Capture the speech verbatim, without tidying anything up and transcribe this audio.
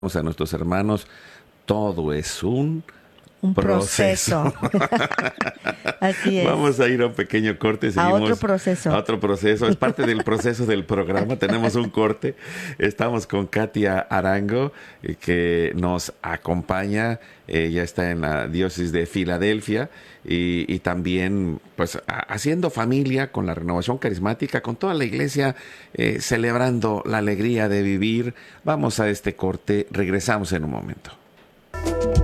a nuestros hermanos, todo es un Un proceso. proceso. Así es. Vamos a ir a un pequeño corte. A otro proceso. A otro proceso. Es parte del proceso del programa. Tenemos un corte. Estamos con Katia Arango, eh, que nos acompaña. Ella está en la diócesis de Filadelfia y, y también pues a, haciendo familia con la renovación carismática, con toda la iglesia, eh, celebrando la alegría de vivir. Vamos a este corte. Regresamos en un momento.